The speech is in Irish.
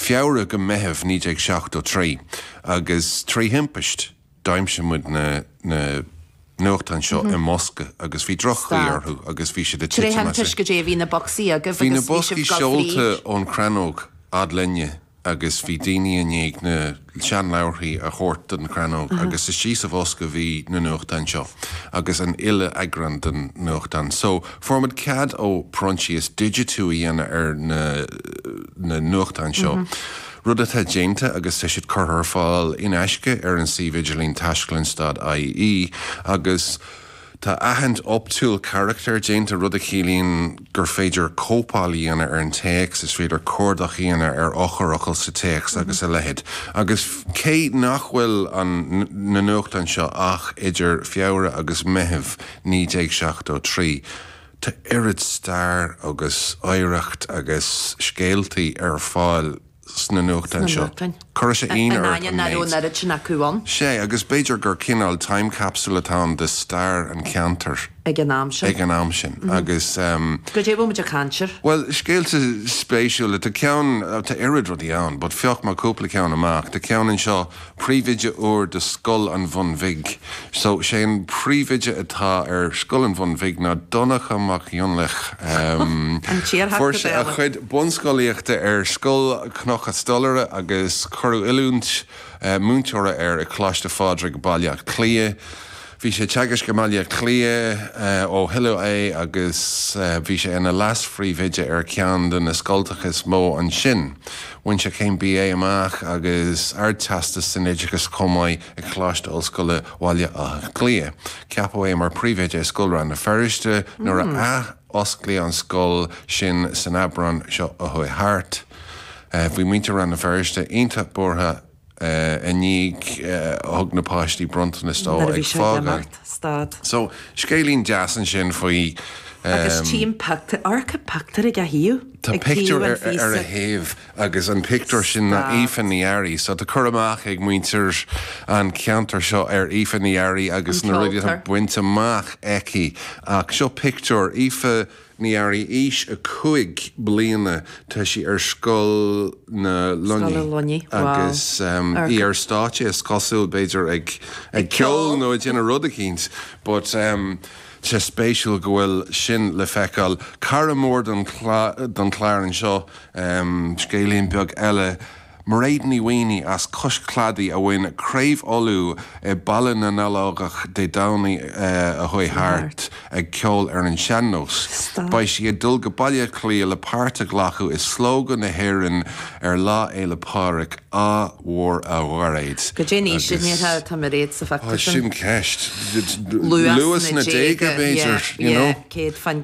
fiabhra go meitheamh 1973 agus trí himpeist daimse muid na nuachtain seo in Mosca agus bhí drochaí orthú agus bhí sé de Trí himpeist go dé bhí na boxí agus bhí na boxí seolta ón Cranóg ad linne agus bhí daoine anéag na sean leabharthaí a chóirt den Cranóg agus is síos a bhosca bhí na nuachtain seo agus an ile agran den nuachtain. So formad cad ó Prontius digitú dhéana ar na nuachtain seo. Rud atá déanta agus sé siad chur fáil in aisce ar an si Vigilín Taisclinstad.ie agus tá ahand optúil character déanta rud a chilíonn gur féidir cópálaí ana ar an teex is féidir cordach ana ar ocharachail sa teex agus a lehead. Agus cé nachhfuil an na nuachtain seo ach idir fiabhra agus meitheamh 1973. Tá irid stair agus áireacht agus scéaltaí ar fáil sna nuachtain seo. Cur sé aonar sé agus beidir gur cinál time capsule atá de stair an ceantar ag an am sin agus go dé bhfuid a cantir? Well, scéalta spéisiúla tá ceann tá irid rudí ann, but fioch má cúpla ceann amach. Tá ceann seo príomhide uair de Scoil an Bhun Vig. So sé an príomhide atá ar Scoil an Bhun Vig ná donach amach dionlach. Fuair a chuid bunscoilíochta ar Scoil Cnocha Stollare agus chorú ilúnt múnteora ar a chláiste fádra go bailíocht clia. Bhí sé teagas go bailíocht clia ó Hill é agus bhí sé ina lasfríomhide ar ceann den na scoiltachas mó an sin. Bhain sé cén BA amach agus ardteasta san éideachas comáid ag chláiste ollscoile bhaile a clia. Ceapó é mar príomhide scoilran na feriste nuair a osclaí an scoil sin san abran seo a chuid thart. Bhí muinte ran na feriste ionta bortha a níag thug na páistí brontana ag fága. So scélín deasan sin faoi agus tíim pacta archa pactar ag a hiú. Tá picture ar a héamh agus an picture sin na Aoifeann ní Airí, so tá cur amach ag muintir an ceantar seo ar Aoifeann ní Airí agus na ruide tá buinte amach eici ach seo picture Aoifeann ní Airí ís a 5 bliana tá sí ar Scoil na Lonnaí agus í ar státe is cosúil beidir ag ceol nó déanana rud a cíns, but sé spéisiúil go bhfuil sin le feiceáil cara mór don chláireann seo scéalaíonn beag eile mar réad ní dhaoine as coscladaí a bhain craobh olú I ballan na nálágach de dánaí a chuid thart ag ceol ar an seannos. Ba si dul go bailile clí le páirte glachu is slógan na hhéireann ar lá é le páric á mhór a bhharéid. Go dé ní sin níor tá réad sa facta sin ceist. Luas na déige béidir, you know?